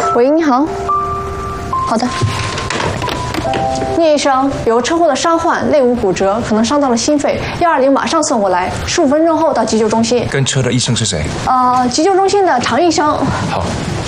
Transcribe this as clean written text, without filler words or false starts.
喂，你好。好的。聂医生，有个车祸的伤患，肋骨骨折，可能伤到了心肺，120马上送过来，15分钟后到急救中心。 跟车的医生是谁？ 急救中心的常医生。 好。